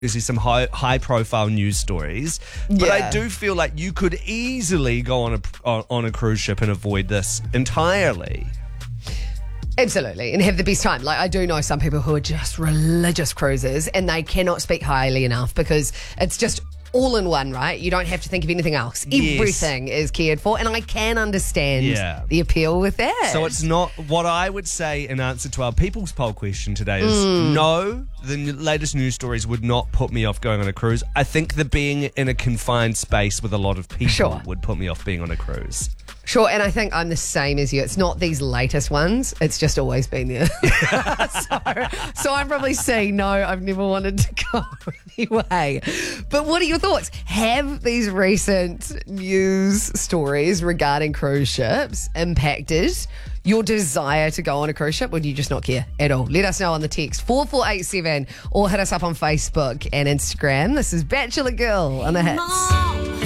There's some high profile news stories, but I do feel like you could easily go on a cruise ship and avoid this entirely. Absolutely, and have the best time. Like, I do know some people who are just religious cruisers and they cannot speak highly enough because it's just all in one, right? You don't have to think of anything else. Yes. Everything is cared for, and I can understand the appeal with that. So it's not what I would say in answer to our People's Poll question today is no, the latest news stories would not put me off going on a cruise. I think the being in a confined space with a lot of people would put me off being on a cruise. Sure, and I think I'm the same as you. It's not these latest ones. It's just always been there. so I'm probably saying no, I've never wanted to go anyway. But what are your thoughts? Have these recent news stories regarding cruise ships impacted your desire to go on a cruise ship, or do you just not care at all? Let us know on the text 4487 or hit us up on Facebook and Instagram. This is Bachelor Girl on the Hits.